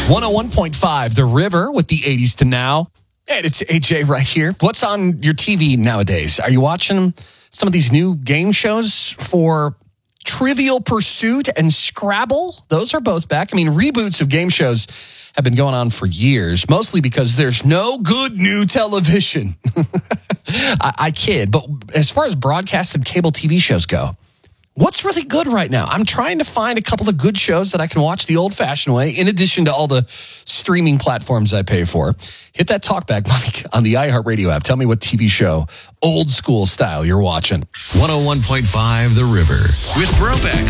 101.5 The River with the 80s to now. And it's AJ right here. What's on your TV nowadays? Are you watching some of these new game shows for Trivial Pursuit and Scrabble? Those are both back. I mean, reboots of game shows have been going on for years, mostly because there's no good new television. I kid, but as far as broadcasted cable TV shows go, what's really good right now? I'm trying to find a couple of good shows that I can watch the old-fashioned way, in addition to all the streaming platforms I pay for. Hit that talkback mic on the iHeartRadio app. Tell me what TV show, old school style, you're watching. 101.5 The River with Throwbacks.